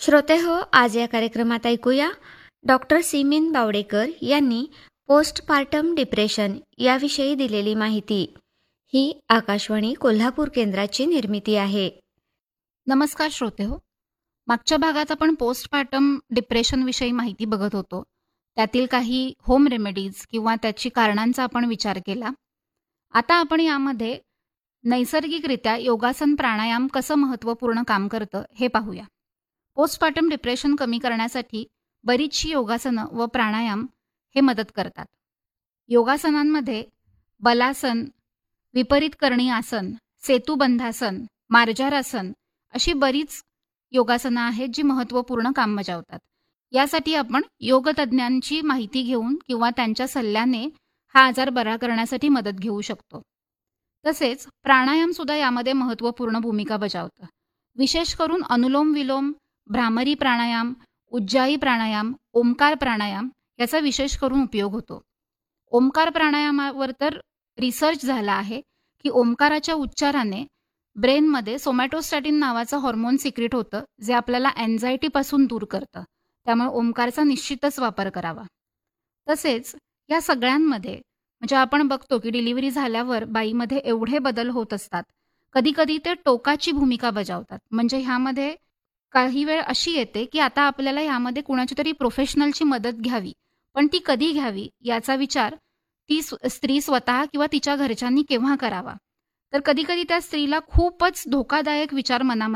श्रोते हो, आज या कार्यक्रमात ऐकूया डॉक्टर सिमीन बावडेकर यांनी पोस्टपार्टम डिप्रेशन याविषयी दिलेली माहिती. ही आकाशवाणी कोल्हापूर केंद्राची निर्मिती आहे. नमस्कार श्रोते हो. मागच्या भागात आपण पोस्टपार्टम डिप्रेशनविषयी माहिती बघत होतो. त्यातील काही होम रेमेडीज किंवा त्याची कारणांचा आपण विचार केला. आता आपण यामध्ये नैसर्गिकरित्या योगासन प्राणायाम कसं महत्त्वपूर्ण काम करतं हे पाहूया. पोस्टपार्टम डिप्रेशन कमी करण्यासाठी बरीचशी योगासनं व प्राणायाम हे मदत करतात. योगासनांमध्ये बलासन, विपरीत करणी आसन, सेतुबंधासन, मार्जारासन अशी बरीच योगासनं आहेत जी महत्त्वपूर्ण काम बजावतात. यासाठी आपण योगतज्ञांची माहिती घेऊन किंवा त्यांच्या सल्ल्याने हा आजार बरा करण्यासाठी मदत घेऊ शकतो. तसेच प्राणायामसुद्धा यामध्ये महत्त्वपूर्ण भूमिका बजावतं. विशेष करून अनुलोम विलोम, भ्रामरी प्राणायाम, उज्जाई प्राणायाम, ओंकार प्राणायाम याचा विशेष करून उपयोग होतो. ओंकार प्राणायामावर तर रिसर्च झाला आहे की ओंकाराच्या उच्चाराने ब्रेनमध्ये सोमॅटोस्टॅटिन नावाचं हॉर्मोन सिक्रेट होतं, जे आपल्याला अँझायटीपासून दूर करतं. त्यामुळे ओंकारचा निश्चितच वापर करावा. तसेच या सगळ्यांमध्ये म्हणजे आपण बघतो की डिलिव्हरी झाल्यावर बाईमध्ये एवढे बदल होत असतात. कधीकधी ते टोकाची भूमिका बजावतात. म्हणजे ह्यामध्ये काही वेळ अशी येते की आता आपल्याला ह्यामध्ये कुणाची तरी प्रोफेशनलची मदत घ्यावी, पण ती कधी घ्यावी याचा विचार ती स्त्री स्वतः किंवा तिच्या घरच्यांनी केव्हा करावा. तर कधीकधी त्या स्त्रीला खूपच धोकादायक विचार मनामध्ये